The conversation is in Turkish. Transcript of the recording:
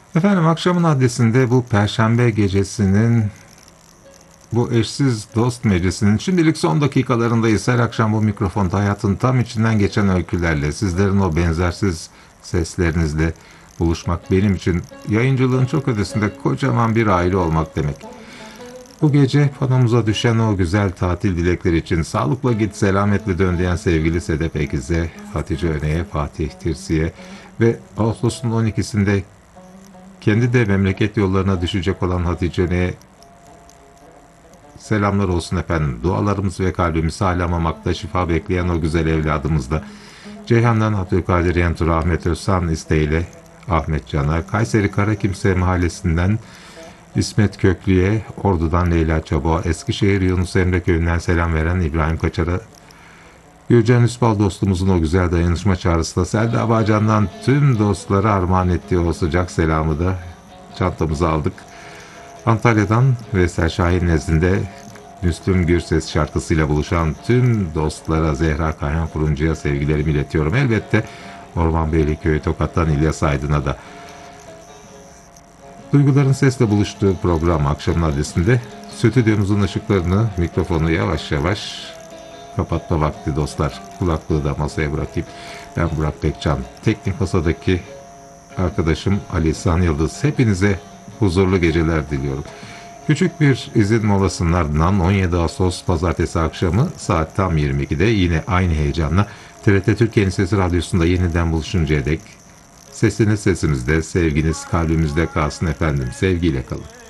Efendim akşamın adresinde bu Perşembe gecesinin bu eşsiz dost meclisinin şimdilik son dakikalarındayız. Her akşam bu mikrofonda hayatın tam içinden geçen öykülerle, sizlerin o benzersiz seslerinizle buluşmak benim için yayıncılığın çok ötesinde kocaman bir aile olmak demek. Bu gece panomuza düşen o güzel tatil dilekleri için sağlıkla git selametle dön diyen sevgili Sedef Ekiz'e, Hatice Öne'ye, Fatih Tirsi'ye ve Ağustos'un 12'sinde kendi de memleket yollarına düşecek olan Hatice Öne'ye selamlar olsun efendim. Dualarımız ve kalbimiz hala mamakta şifa bekleyen o güzel evladımızda. Ceyhan'dan Abdülkadir Yentur, Ahmet Özsan isteğiyle Ahmet Caner, Kayseri Karakimse Mahallesi'nden İsmet Köklü'ye, Ordu'dan Leyla Çabo, Eskişehir Yunus Emre Köyü'nden selam veren İbrahim Kaçar'a, Gürcan Üspal dostumuzun o güzel dayanışma çağrısında Selda Bağcan'dan tüm dostlara armağan ettiği o sıcak selamı da çantamıza aldık. Antalya'dan Veysel Şahin nezdinde Müslüm Gürses şarkısıyla buluşan tüm dostlara Zehra Kayhan Fırıncı'ya sevgilerimi iletiyorum. Elbette Orman Beylikköy Tokat'tan İlyas Aydın'a da. Duyguların sesle buluştuğu program akşamın adresinde stüdyomuzun ışıklarını, mikrofonu yavaş yavaş kapatma vakti dostlar. Kulaklığı da masaya bırakayım. Ben Burak Bekcan. Teknik masadaki arkadaşım Ali İhsan Yıldız. Hepinize huzurlu geceler diliyorum. Küçük bir izin molasının ardından 17 Ağustos Pazartesi akşamı saat tam 22'de yine aynı heyecanla TRT Türkiye'nin Sesi Radyosu'nda yeniden buluşuncaya dek sesiniz sesimizde, sevginiz kalbimizde kalsın efendim. Sevgiyle kalın.